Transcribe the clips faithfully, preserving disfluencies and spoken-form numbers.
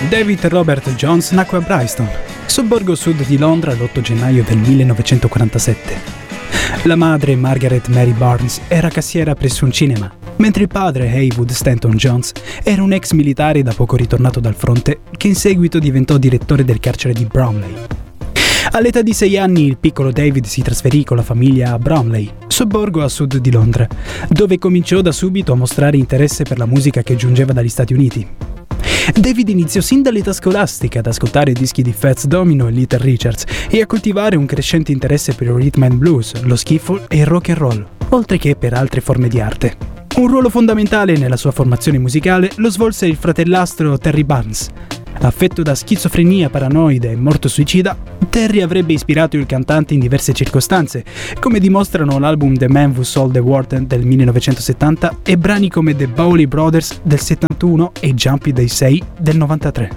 David Robert Jones nacque a Brighton, sobborgo sud di Londra, l'otto gennaio del millenovecentoquarantasette. La madre, Margaret Mary Barnes, era cassiera presso un cinema, mentre il padre, Haywood Stanton Jones, era un ex militare da poco ritornato dal fronte che in seguito diventò direttore del carcere di Bromley. All'età di sei anni il piccolo David si trasferì con la famiglia a Bromley, sobborgo a sud di Londra, dove cominciò da subito a mostrare interesse per la musica che giungeva dagli Stati Uniti. David iniziò sin dall'età scolastica ad ascoltare dischi di Fats Domino e Little Richards e a coltivare un crescente interesse per il rhythm and blues, lo skiffle e il rock and roll, oltre che per altre forme di arte. Un ruolo fondamentale nella sua formazione musicale lo svolse il fratellastro Terry Barnes. Affetto da schizofrenia paranoide e morto suicida, Terry avrebbe ispirato il cantante in diverse circostanze, come dimostrano l'album The Man Who Sold the World del millenovecentosettanta e brani come The Bowley Brothers del settantuno e Jumpy Day sei del novantatré.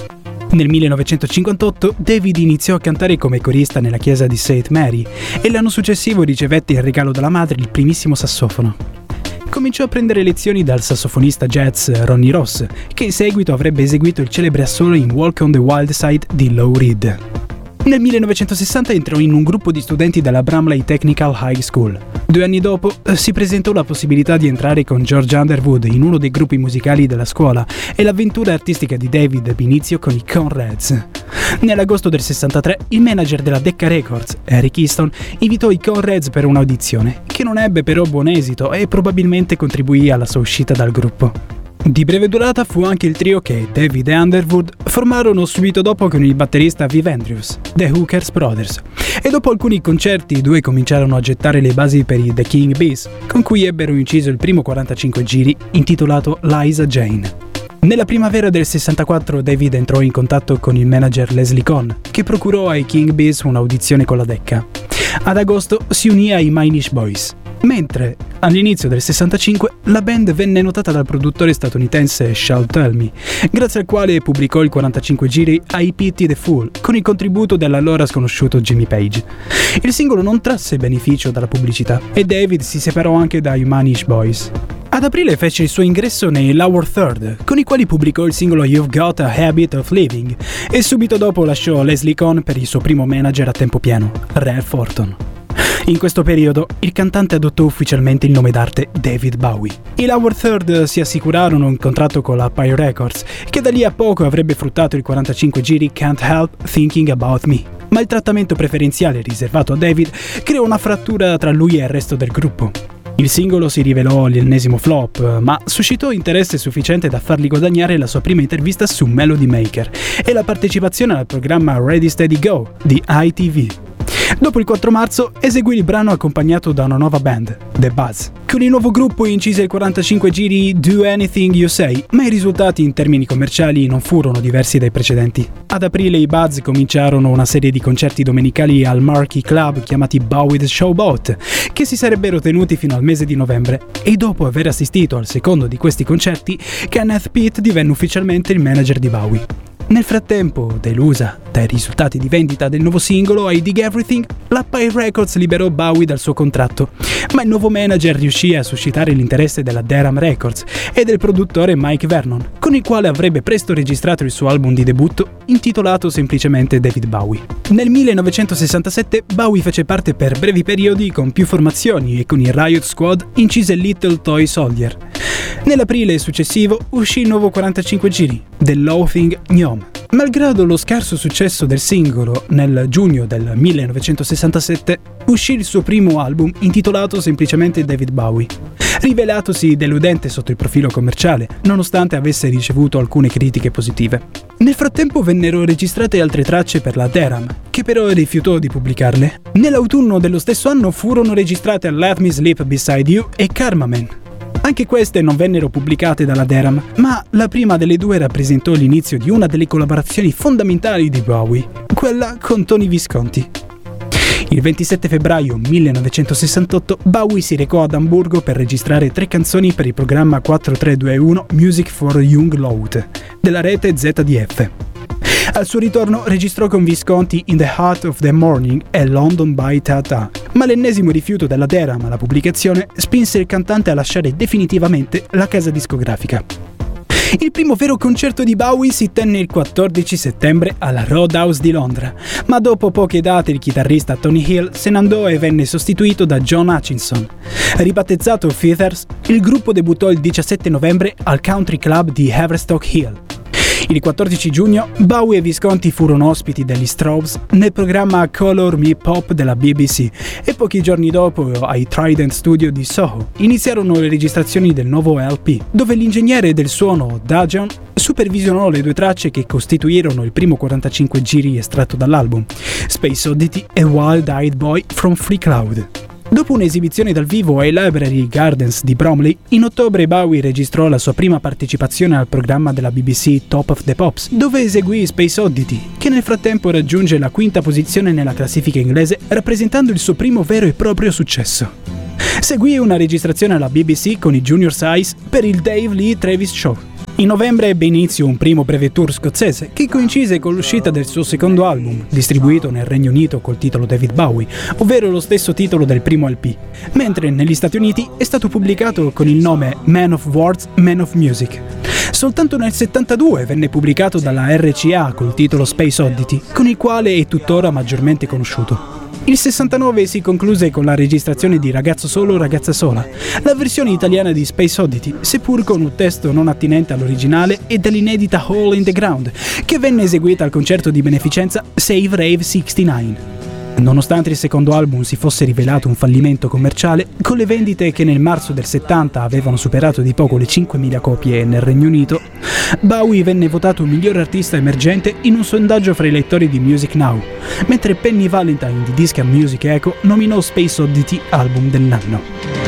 Nel millenovecentocinquantotto David iniziò a cantare come corista nella chiesa di Saint Mary e l'anno successivo ricevette in regalo dalla madre il primissimo sassofono. Cominciò a prendere lezioni dal sassofonista jazz Ronnie Ross, che in seguito avrebbe eseguito il celebre assolo in Walk on the Wild Side di Lou Reed. Nel millenovecentosessanta entrò in un gruppo di studenti della Bramley Technical High School. Due anni dopo si presentò la possibilità di entrare con George Underwood in uno dei gruppi musicali della scuola e l'avventura artistica di David ebbe inizio con i Conrads. Nell'agosto del sessantatré il manager della Decca Records, Eric Easton, invitò i Conrads per un'audizione, che non ebbe però buon esito e probabilmente contribuì alla sua uscita dal gruppo. Di breve durata fu anche il trio che David e Underwood formarono subito dopo con il batterista Viv Andrews, The Hookers Brothers, e dopo alcuni concerti i due cominciarono a gettare le basi per i The King Bees, con cui ebbero inciso il primo quarantacinque giri intitolato Liza Jane. Nella primavera del sessantaquattro David entrò in contatto con il manager Leslie Cohn, che procurò ai King Bees un'audizione con la Decca. Ad agosto si unì ai Minish Boys, mentre all'inizio del sessantacinque la band venne notata dal produttore statunitense Shal Talmy, grazie al quale pubblicò il quarantacinque giri I Pity the Fool con il contributo dell'allora sconosciuto Jimmy Page. Il singolo non trasse beneficio dalla pubblicità e David si separò anche dai Manish Boys. Ad aprile fece il suo ingresso nei Lower Third, con i quali pubblicò il singolo You've Got a Habit of Living, e subito dopo lasciò Leslie Cohn per il suo primo manager a tempo pieno, Rare Forton. In questo periodo, il cantante adottò ufficialmente il nome d'arte David Bowie. I Lower Third si assicurarono un contratto con la Pye Records, che da lì a poco avrebbe fruttato il quarantacinque giri Can't Help Thinking About Me. Ma il trattamento preferenziale riservato a David creò una frattura tra lui e il resto del gruppo. Il singolo si rivelò l'ennesimo flop, ma suscitò interesse sufficiente da fargli guadagnare la sua prima intervista su Melody Maker e la partecipazione al programma Ready Steady Go di I T V. Dopo il quattro marzo eseguì il brano accompagnato da una nuova band, The Buzz. Con il nuovo gruppo incise il quarantacinque giri Do Anything You Say, ma i risultati in termini commerciali non furono diversi dai precedenti. Ad aprile i Buzz cominciarono una serie di concerti domenicali al Marquee Club chiamati Bowie's Showboat, che si sarebbero tenuti fino al mese di novembre, e dopo aver assistito al secondo di questi concerti, Kenneth Pitt divenne ufficialmente il manager di Bowie. Nel frattempo, delusa dai risultati di vendita del nuovo singolo I Dig Everything, la Pye Records liberò Bowie dal suo contratto, ma il nuovo manager riuscì a suscitare l'interesse della Durham Records e del produttore Mike Vernon, con il quale avrebbe presto registrato il suo album di debutto intitolato semplicemente David Bowie. Nel millenovecentosessantasette Bowie fece parte per brevi periodi con più formazioni e con il Riot Squad incise Little Toy Soldier. Nell'aprile successivo uscì il nuovo quarantacinque giri, The Loathing Gnome. Malgrado lo scarso successo del singolo, nel giugno del millenovecentosessantasette uscì il suo primo album intitolato semplicemente David Bowie, rivelatosi deludente sotto il profilo commerciale, nonostante avesse ricevuto alcune critiche positive. Nel frattempo vennero registrate altre tracce per la Durham, che però rifiutò di pubblicarle. Nell'autunno dello stesso anno furono registrate Let Me Sleep Beside You e Karma Man. Anche queste non vennero pubblicate dalla Durham, ma la prima delle due rappresentò l'inizio di una delle collaborazioni fondamentali di Bowie, quella con Tony Visconti. Il ventisette febbraio millenovecentosessantotto Bowie si recò ad Amburgo per registrare tre canzoni per il programma quattro tre due uno Music for Young Lout della rete Z D F. Al suo ritorno registrò con Visconti In the Heart of the Morning e London by Tata, ma l'ennesimo rifiuto della Durham alla pubblicazione spinse il cantante a lasciare definitivamente la casa discografica. Il primo vero concerto di Bowie si tenne il quattordici settembre alla Roadhouse di Londra, ma dopo poche date il chitarrista Tony Hill se ne andò e venne sostituito da John Hutchinson. Ribattezzato Feathers, il gruppo debuttò il diciassette novembre al Country Club di Haverstock Hill. Il quattordici giugno Bowie e Visconti furono ospiti degli Strokes nel programma Color Me Pop della B B C e pochi giorni dopo ai Trident Studio di Soho iniziarono le registrazioni del nuovo L P, dove l'ingegnere del suono Dajon supervisionò le due tracce che costituirono il primo quarantacinque giri estratto dall'album, Space Oddity e Wild Eyed Boy from Free Cloud. Dopo un'esibizione dal vivo ai Library Gardens di Bromley, in ottobre Bowie registrò la sua prima partecipazione al programma della B B C Top of the Pops, dove eseguì Space Oddity, che nel frattempo raggiunge la quinta posizione nella classifica inglese, rappresentando il suo primo vero e proprio successo. Seguì una registrazione alla B B C con i Junior Size per il Dave Lee Travis Show. In novembre ebbe inizio un primo breve tour scozzese che coincise con l'uscita del suo secondo album, distribuito nel Regno Unito col titolo David Bowie, ovvero lo stesso titolo del primo L P, mentre negli Stati Uniti è stato pubblicato con il nome Man of Words, Man of Music. Soltanto nel settantadue venne pubblicato dalla R C A col titolo Space Oddity, con il quale è tuttora maggiormente conosciuto. Il sessantanove si concluse con la registrazione di Ragazzo Solo, Ragazza Sola, la versione italiana di Space Oddity, seppur con un testo non attinente all'originale e dall'inedita Hole in the Ground, che venne eseguita al concerto di beneficenza Save Rave sessantanove. Nonostante il secondo album si fosse rivelato un fallimento commerciale, con le vendite che nel marzo del settanta avevano superato di poco le cinquemila copie nel Regno Unito, Bowie venne votato miglior artista emergente in un sondaggio fra i lettori di Music Now, mentre Penny Valentine di Disc and Music Echo nominò Space Oddity album dell'anno.